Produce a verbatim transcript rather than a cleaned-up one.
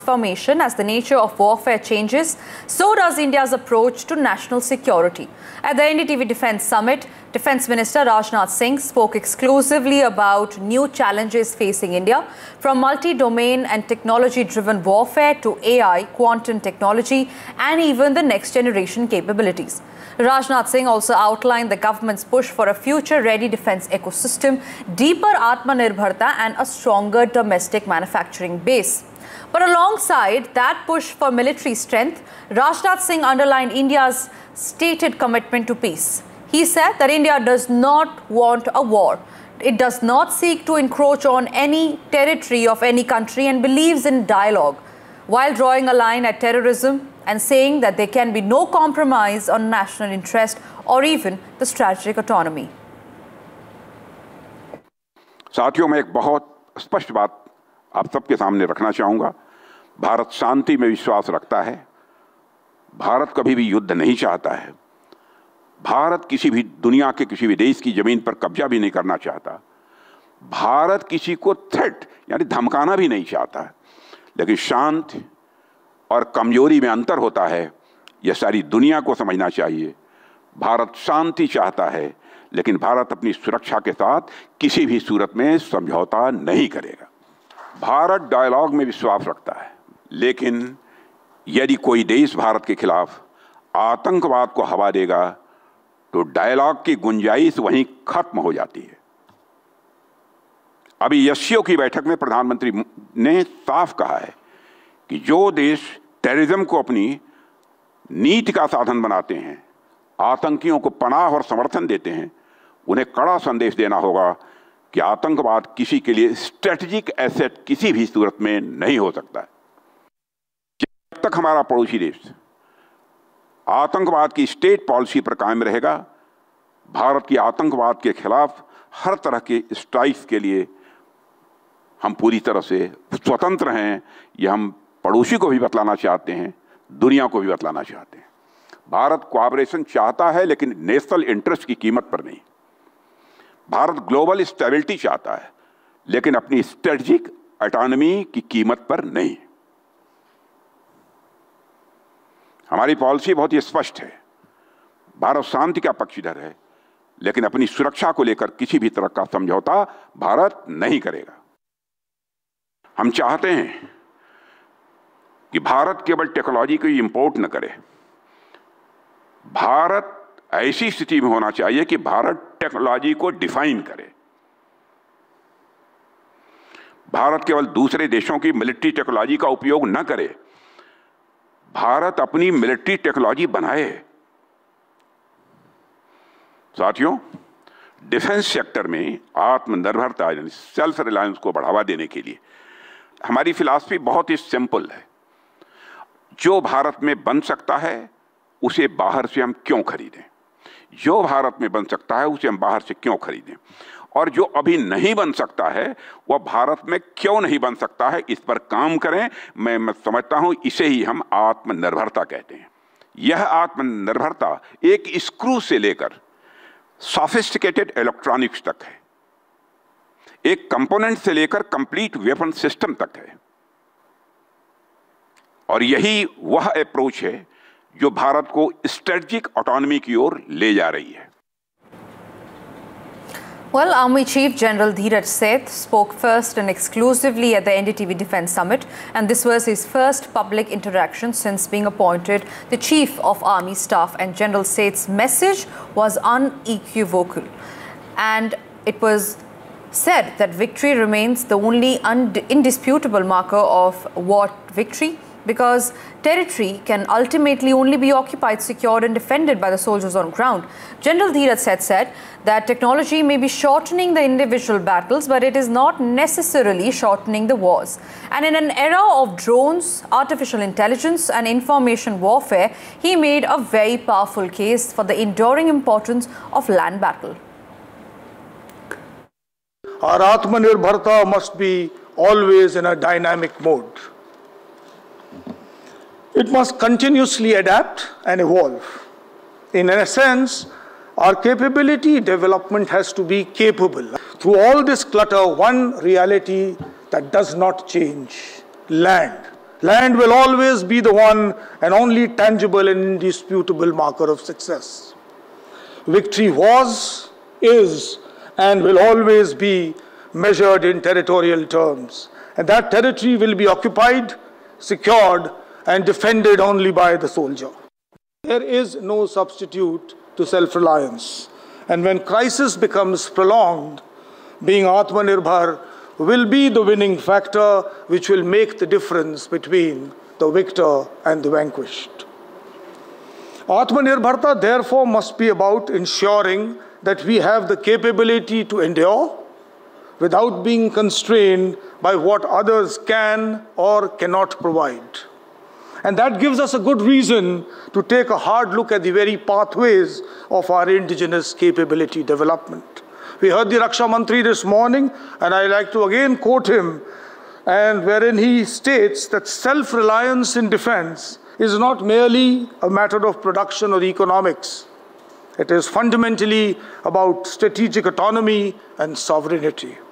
Information as the nature of warfare changes, so does India's approach to national security. At the N D T V Defence Summit, Defence Minister Rajnath Singh spoke exclusively about new challenges facing India, from multi-domain and technology-driven warfare to A I, quantum technology and even the next-generation capabilities. Rajnath Singh also outlined the government's push for a future-ready defence ecosystem, deeper Atmanirbharta and a stronger domestic manufacturing base. But alongside that push for military strength, Rajnath Singh underlined India's stated commitment to peace. He said that India does not want a war. It does not seek to encroach on any territory of any country and believes in dialogue, while drawing a line at terrorism and saying that there can be no compromise on national interest or even the strategic autonomy. साथियों, मैं एक बहुत स्पष्ट बात आप सबके सामने रखना चाहूँगा। भारत शांति में विश्वास रखता है। भारत कभी भी युद्ध नहीं चाहता है। भारत किसी भी दुनिया के किसी भी देश की ज़मीन पर कब्जा भी नहीं करना चाहता। भारत किसी को थ्रेट यानी धमकाना भी नहीं चाहता है। लेकिन शांत और कमजोरी में अंतर होता है, यह सारी दुनिया को समझना चाहिए। भारत शांति चाहता है, लेकिन भारत अपनी सुरक्षा के साथ किसी भी सूरत में समझौता नहीं करेगा। भारत डायलॉग में विश्वास रखता है, लेकिन यदि कोई देश भारत के खिलाफ आतंकवाद को हवा देगा तो डायलॉग की गुंजाइश वहीं खत्म हो जाती है। अभी एससीओ की बैठक में प्रधानमंत्री ने साफ कहा है कि जो देश टेररिज्म को अपनी नीति का साधन बनाते हैं, आतंकियों को पनाह और समर्थन देते हैं, उन्हें कड़ा संदेश देना होगा कि आतंकवाद किसी के लिए स्ट्रेटेजिक एसेट किसी भी सूरत में नहीं हो सकता है। जब तक हमारा पड़ोसी देश आतंकवाद की स्टेट पॉलिसी पर कायम रहेगा, भारत की आतंकवाद के खिलाफ हर तरह के स्ट्राइक्स के लिए हम पूरी तरह से स्वतंत्र हैं। यह हम पड़ोसी को भी बतलाना चाहते हैं, दुनिया को भी बतलाना चाहते हैं। भारत कोऑपरेशन चाहता है, लेकिन नेशनल इंटरेस्ट की कीमत पर नहीं। भारत ग्लोबल स्टेबिलिटी चाहता है, लेकिन अपनी स्ट्रेटेजिक ऑटोनॉमी की कीमत पर नहीं। हमारी पॉलिसी बहुत ही स्पष्ट है। भारत शांति का पक्षधर है, लेकिन अपनी सुरक्षा को लेकर किसी भी तरह का समझौता भारत नहीं करेगा। हम चाहते हैं कि भारत केवल टेक्नोलॉजी को इंपोर्ट न करे। भारत ऐसी स्थिति में होना चाहिए कि भारत टेक्नोलॉजी को डिफाइन करे। भारत केवल दूसरे देशों की मिलिट्री टेक्नोलॉजी का उपयोग न करे, भारत अपनी मिलिट्री टेक्नोलॉजी बनाए। साथियों, डिफेंस सेक्टर में आत्मनिर्भरता यानी सेल्फ रिलायंस को बढ़ावा देने के लिए हमारी फिलॉसफी बहुत ही सिंपल है। जो भारत में बन सकता है उसे बाहर से हम क्यों खरीदें? जो भारत में बन सकता है उसे हम बाहर से क्यों खरीदें? और जो अभी नहीं बन सकता है वह भारत में क्यों नहीं बन सकता है, इस पर काम करें। मैं, मैं समझता हूं इसे ही हम आत्मनिर्भरता कहते हैं। यह आत्मनिर्भरता एक स्क्रू से लेकर सोफिस्टिकेटेड इलेक्ट्रॉनिक्स तक है, एक कंपोनेंट से लेकर कंप्लीट वेपन सिस्टम तक है। और यही वह अप्रोच है जो भारत को स्ट्रेटेजिक ऑटोनॉमी की ओर ले जा रही है। Well, Army Chief General Dheeraj Seth spoke first and exclusively at the N D T V Defence Summit, and this was his first public interaction since being appointed the Chief of Army Staff. And General Seth's message was unequivocal, and it was said that victory remains the only indisputable marker of war victory, because territory can ultimately only be occupied, secured and defended by the soldiers on ground. General Dheeraj Seth said that technology may be shortening the individual battles, but it is not necessarily shortening the wars. And in an era of drones, artificial intelligence and information warfare, he made a very powerful case for the enduring importance of land battle. Our Atmanirbharta must be always in a dynamic mode. It must continuously adapt and evolve. In a sense, our capability development has to be capable. Through all this clutter, one reality that does not change: land. Land will always be the one and only tangible and indisputable marker of success. Victory was, is, and will always be measured in territorial terms. And that territory will be occupied, secured, and defended only by the soldier. There is no substitute to self-reliance. And when crisis becomes prolonged, being Atmanirbhar will be the winning factor which will make the difference between the victor and the vanquished. Atmanirbharta therefore must be about ensuring that we have the capability to endure without being constrained by what others can or cannot provide. And that gives us a good reason to take a hard look at the very pathways of our indigenous capability development. We heard the Raksha Mantri this morning, and I like to again quote him, and wherein he states that self-reliance in defense is not merely a matter of production or economics. It is fundamentally about strategic autonomy and sovereignty.